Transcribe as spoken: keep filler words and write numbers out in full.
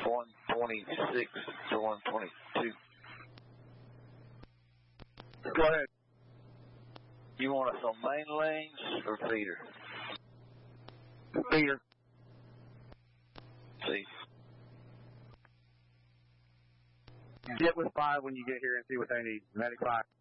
one twenty-six to one twenty-two. Go ahead. You want us on main lanes or feeder? Feeder. See. Get with five when you get here and see what they need. Medic five.